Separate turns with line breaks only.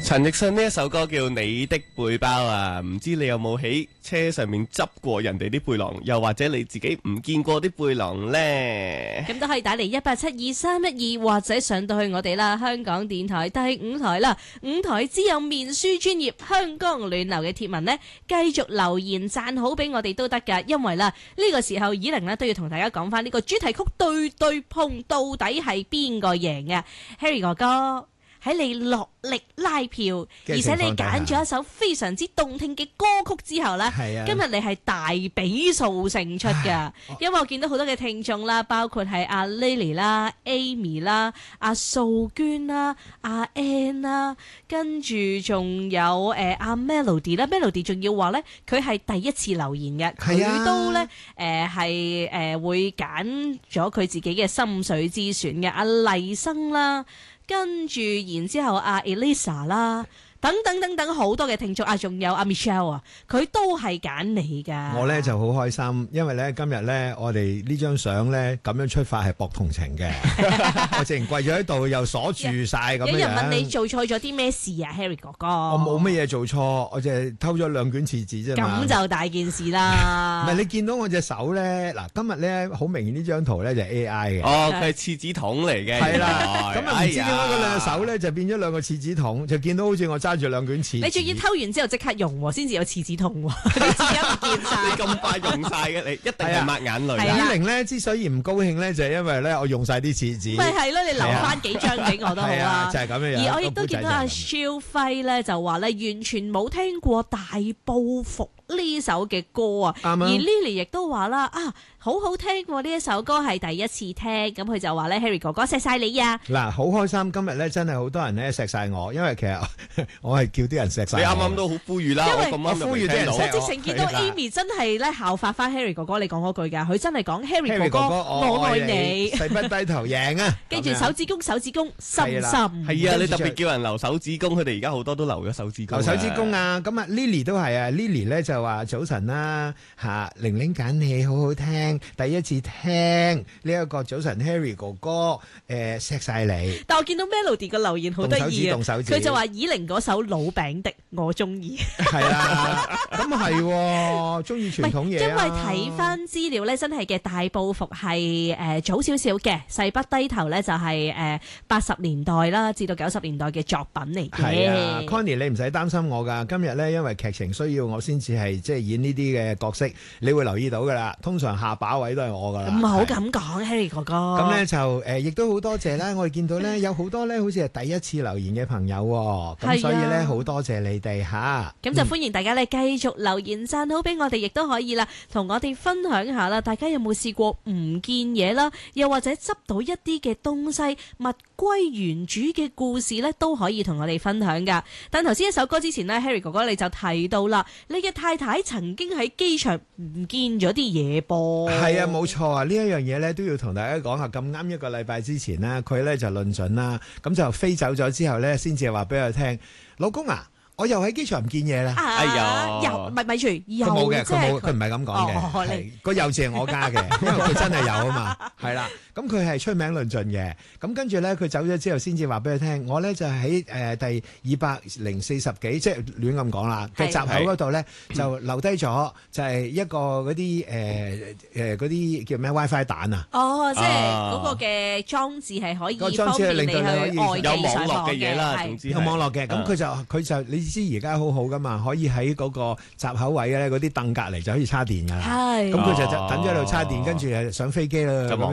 陳奕迅呢一首歌叫《你的背包》啊，唔知你有冇喺車上面執過人哋啲背囊，又或者你自己唔見過啲背囊呢？
咁都可以打嚟1872312，或者上到去我哋啦，香港電台第5台啦，5台之友面書專頁香港暖流嘅貼文呢，繼續留言讚好俾我哋都得噶，因為啦呢個時候以玲呢都要同大家講翻呢個主題曲對對碰到底係邊個贏啊 Harry 哥哥。喺你落力拉票，而且你揀咗一首非常之動聽嘅歌曲之後呢，今日你係大比數勝出㗎。因為我見到好多嘅聽眾啦，包括係阿 Lily 啦、Amy 啦、阿素娟啦、阿 Ann 啦，跟住仲有阿 Melody 啦，Melody 仲要話呢，佢係第一次留言嘅，佢都呢係會揀咗佢自己嘅心水之選嘅，阿麗生啦。跟住，然之後阿 Elisa 啦，等等好多嘅聽眾啊，仲有阿 Michelle 啊，佢都係揀你噶。
我咧就好開心，因為咧今日咧我哋呢張相咧咁樣出發係博同情嘅，我直情跪咗喺度又鎖住晒咁樣。
有人問你做錯咗啲咩事啊 ，Harry 哥哥？
我冇乜嘢做錯，我淨係偷咗2卷廁紙啫嘛。
咁就大件事啦。
唔係你見到我隻手咧，嗱今日咧好明顯呢張圖咧就係 AI 嘅。
哦，佢係廁紙筒嚟嘅。
係啦，咁啊唔知點解嗰兩隻手咧就變咗2個廁紙筒，就見到好似我揸住2卷廁紙。
你仲要偷完之後即刻用，先至有廁紙筒喎。啲紙巾唔見晒。
你咁快用晒嘅，你一定係抹眼淚。
以玲咧之所以唔高興咧，就係因為咧我用晒啲廁紙。
咪係咯，你留翻幾張俾我都好啊。
就係咁樣。
而我亦都見到阿蕭輝咧就話咧，完全冇聽過大報復呢首嘅歌啊。而 Lily 亦都話啦，啊好好聽喎，呢一首歌係第一次聽，咁佢就話咧 Harry 哥哥錫晒你啊。
嗱，好開心今日咧真係好多人咧錫晒我，因為其實我係叫啲人錫晒。
你啱啱都好呼籲啦，我咁啱
呼籲啲人錫我。
我直情見到 Amy 真係咧效法翻 Harry 哥哥你講嗰句㗎，佢真係講 Harry 哥哥我愛你，
誓不低頭贏啊！
記住手指公，深深。
係啊，你特別叫人留手指公，佢哋而家好多都留咗手指公。
留手指公啊！咁啊 Lily 都係啊 ，Lily 咧就話早晨啦嚇，玲玲揀你好好聽，第一次聽呢一個早晨 Harry 哥哥錫晒你。
但我見到 Melody 個留言好得意啊，佢就話以玲嗰首老餅的我中意。
係啦，咁係中意傳統嘢。
因為睇翻資料咧，真係嘅大報復係早少少嘅，誓不低頭咧就係80年代啦，至到90年代嘅作品嚟嘅。
係啊 ，Connie 你唔使擔心我㗎，今日咧因為劇情需要，我先至係即係演呢啲嘅角色，你會留意到㗎啦。通常下把位都係我㗎啦。
唔好咁講 ，Harry 哥哥。
咁咧就亦都好多謝啦。我哋見到咧有好多咧，好似係第一次留言嘅朋友喎。咁所以咧好多謝你哋嚇。
咁就歡迎大家咧繼續留言讚好俾我哋，亦都可以啦，同我哋分享下啦。大家有冇試過唔見嘢啦？又或者執到一啲嘅東西物歸原主嘅故事咧，都可以同我哋分享噶。但頭先一首歌之前呢 Harry 哥哥你就提到啦，你嘅太太曾經喺機場唔見咗啲嘢噃。
係啊，冇錯啊！呢一樣嘢咧都要同大家講下。咁啱1個禮拜之前呢，佢咧就論盡啦，咁就飛走咗之後咧，先至話俾佢聽，老公啊！我又喺機場唔見嘢啦！
哎呀，
又咪住，又
冇嘅，佢唔係咁講嘅，係個又字係我加嘅，因為佢真係有啊嘛，係啦。咁佢係出名論盡嘅，咁跟住咧佢走咗之後，先至話俾佢聽，我咧就喺第240幾，即係亂咁講啦嘅閘口嗰度咧，就留低咗，就係一個嗰啲嗰啲叫咩 WiFi 蛋啊！
哦，即係嗰個嘅裝置係可以方便你去外地上網嘅嘢啦，總之
有網絡嘅。咁佢就你知而家好好噶嘛，可以喺嗰個閘口位咧嗰啲凳隔離就可以插電㗎啦。係，咁佢就等咗喺度插電，跟住上飛機啦。
就網